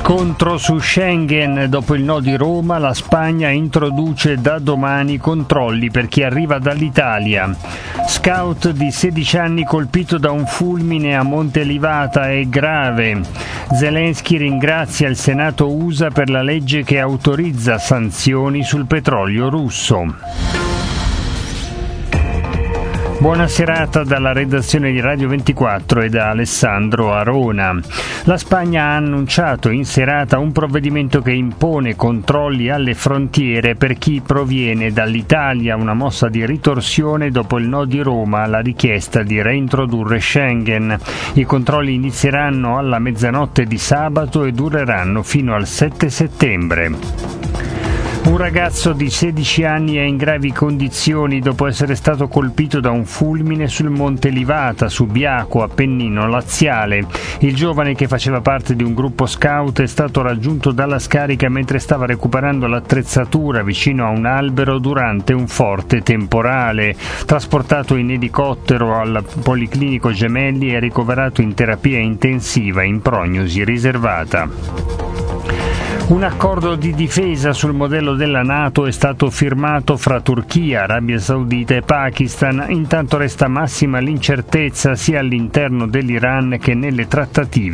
Scontro su Schengen. Dopo il no di Roma, la Spagna introduce da domani controlli per chi arriva dall'Italia. Scout di 16 anni colpito da un fulmine a Montelivata è grave. Zelensky ringrazia il Senato USA per la legge che autorizza sanzioni sul petrolio russo. Buona serata dalla redazione di Radio 24 e da Alessandro Arona. La Spagna ha annunciato in serata un provvedimento che impone controlli alle frontiere per chi proviene dall'Italia, una mossa di ritorsione dopo il no di Roma alla richiesta di reintrodurre Schengen. I controlli inizieranno alla mezzanotte di sabato e dureranno fino al 7 settembre. Un ragazzo di 16 anni è in gravi condizioni dopo essere stato colpito da un fulmine sul Monte Livata, Subiaco, Appennino laziale. Il giovane, che faceva parte di un gruppo scout, è stato raggiunto dalla scarica mentre stava recuperando l'attrezzatura vicino a un albero durante un forte temporale. Trasportato in elicottero al Policlinico Gemelli e ricoverato in terapia intensiva in prognosi riservata. Un accordo di difesa sul modello della NATO è stato firmato fra Turchia, Arabia Saudita e Pakistan. Intanto resta massima l'incertezza sia all'interno dell'Iran che nelle trattative